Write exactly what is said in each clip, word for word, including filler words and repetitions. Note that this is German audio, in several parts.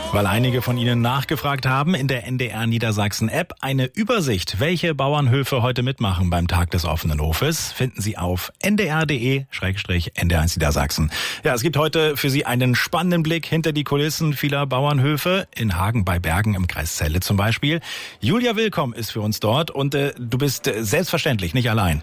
Weil einige von Ihnen nachgefragt haben, in der N D R Niedersachsen App eine Übersicht, welche Bauernhöfe heute mitmachen beim Tag des offenen Hofes, finden Sie auf n d r punkt d e slash n d r eins Niedersachsen. Ja, es gibt heute für Sie einen spannenden Blick hinter die Kulissen vieler Bauernhöfe, in Hagen bei Bergen im Kreis Celle zum Beispiel. Julia Willkomm ist für uns dort und äh, du bist äh, selbstverständlich nicht allein.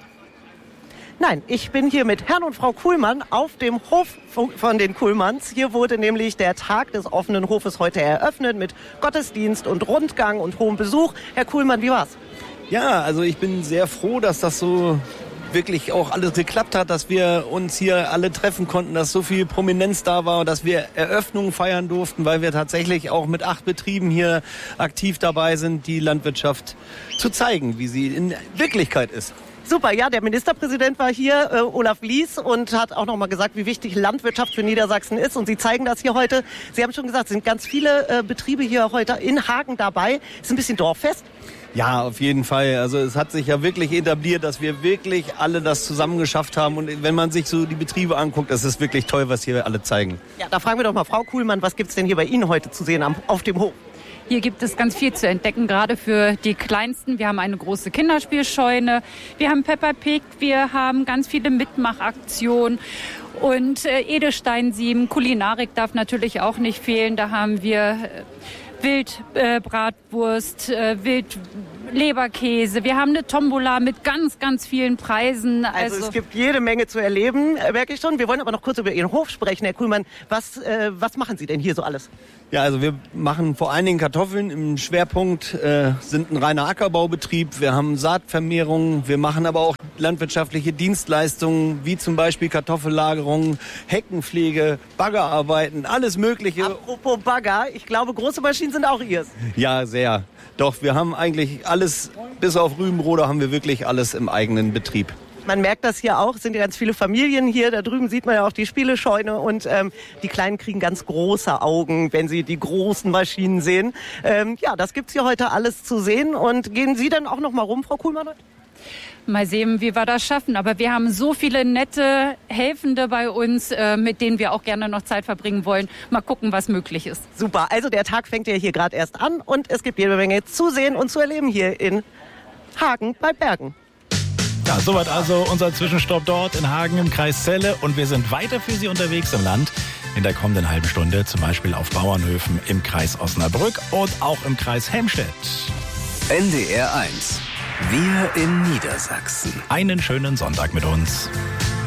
Nein, ich bin hier mit Herrn und Frau Kuhlmann auf dem Hof von den Kuhlmanns. Hier wurde nämlich der Tag des offenen Hofes heute eröffnet mit Gottesdienst und Rundgang und hohem Besuch. Herr Kuhlmann, wie war's? Ja, also ich bin sehr froh, dass das so wirklich auch alles geklappt hat, dass wir uns hier alle treffen konnten, dass so viel Prominenz da war und dass wir Eröffnungen feiern durften, weil wir tatsächlich auch mit acht Betrieben hier aktiv dabei sind, die Landwirtschaft zu zeigen, wie sie in Wirklichkeit ist. Super, ja, der Ministerpräsident war hier, äh, Olaf Lies, und hat auch noch mal gesagt, wie wichtig Landwirtschaft für Niedersachsen ist. Und Sie zeigen das hier heute. Sie haben schon gesagt, es sind ganz viele äh, Betriebe hier heute in Hagen dabei. Ist ein bisschen Dorffest. Ja, auf jeden Fall. Also es hat sich ja wirklich etabliert, dass wir wirklich alle das zusammen geschafft haben. Und wenn man sich so die Betriebe anguckt, das ist wirklich toll, was hier alle zeigen. Ja, da fragen wir doch mal Frau Kuhlmann, was gibt's denn hier bei Ihnen heute zu sehen am, auf dem Hof? Hier gibt es ganz viel zu entdecken, gerade für die Kleinsten. Wir haben eine große Kinderspielscheune, wir haben Peppa Pig, wir haben ganz viele Mitmachaktionen und äh, Edelsteinsieben. Kulinarik darf natürlich auch nicht fehlen. Da haben wir äh, Wildbratwurst, äh, äh, Wildleberkäse. Wir haben eine Tombola mit ganz, ganz vielen Preisen. Also, also es gibt jede Menge zu erleben, äh, merke ich schon. Wir wollen aber noch kurz über Ihren Hof sprechen, Herr Kuhlmann. Was, äh, was machen Sie denn hier so alles? Ja, also wir machen vor allen Dingen Kartoffeln. Im Schwerpunkt äh, sind ein reiner Ackerbaubetrieb. Wir haben Saatvermehrung. Wir machen aber auch landwirtschaftliche Dienstleistungen, wie zum Beispiel Kartoffellagerung, Heckenpflege, Baggerarbeiten, alles Mögliche. Apropos Bagger, ich glaube, große Maschinen sind auch Ihrs. Ja, sehr. Doch, wir haben eigentlich alles, bis auf Rübenroder haben wir wirklich alles im eigenen Betrieb. Man merkt das hier auch, es sind ja ganz viele Familien hier. Da drüben sieht man ja auch die Spielescheune und ähm, die Kleinen kriegen ganz große Augen, wenn sie die großen Maschinen sehen. Ähm, ja, das gibt's hier heute alles zu sehen. Und gehen Sie dann auch noch mal rum, Frau Kuhlmann? Mal sehen, wie wir das schaffen. Aber wir haben so viele nette Helfende bei uns, äh, mit denen wir auch gerne noch Zeit verbringen wollen. Mal gucken, was möglich ist. Super, also der Tag fängt ja hier gerade erst an und es gibt jede Menge zu sehen und zu erleben hier in Hagen bei Bergen. Ja, soweit also unser Zwischenstopp dort in Hagen im Kreis Celle. Und wir sind weiter für Sie unterwegs im Land in der kommenden halben Stunde. Zum Beispiel auf Bauernhöfen im Kreis Osnabrück und auch im Kreis Helmstedt. N D R eins. Wir in Niedersachsen. Einen schönen Sonntag mit uns.